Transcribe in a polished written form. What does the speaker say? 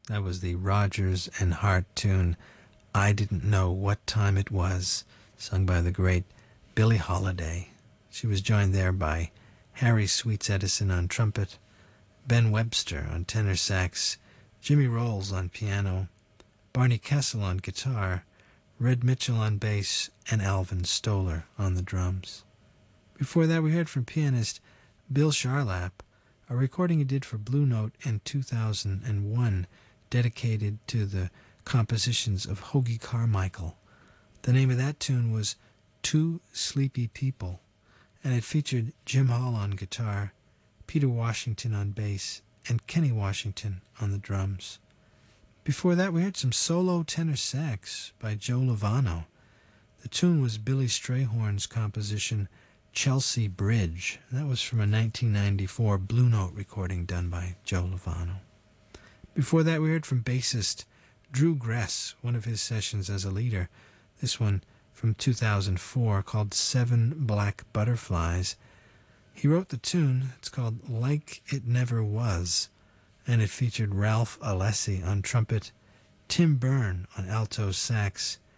That was the Rodgers and Hart tune, I Didn't Know What Time It Was, sung by the great Billie Holiday. She was joined there by Harry Sweets Edison on trumpet, Ben Webster on tenor sax, Jimmy Rolls on piano, Barney Kessel on guitar, Red Mitchell on bass, and Alvin Stoller on the drums. Before that, we heard from pianist Bill Charlap, a recording he did for Blue Note in 2001, dedicated to the compositions of Hoagy Carmichael. The name of that tune was Two Sleepy People, and it featured Jim Hall on guitar, Peter Washington on bass, and Kenny Washington on the drums. Before that, we heard some solo tenor sax by Joe Lovano. The tune was Billy Strayhorn's composition, Chelsea Bridge. That was from a 1994 Blue Note recording done by Joe Lovano. Before that, we heard from bassist Drew Gress, one of his sessions as a leader. This one from 2004 called Seven Black Butterflies. He wrote the tune. It's called Like It Never Was, and it featured Ralph Alessi on trumpet, Tim Byrne on alto sax,